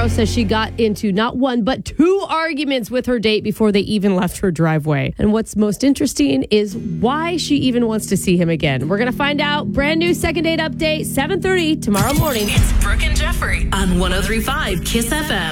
Navarro says she got into not one, but two arguments with her date before they even left her driveway. And what's most interesting is why she even wants to see him again. We're going to find out. Brand new second date update, 7:30 tomorrow morning. It's Brooke and Jeffrey on 103.5 KISS FM.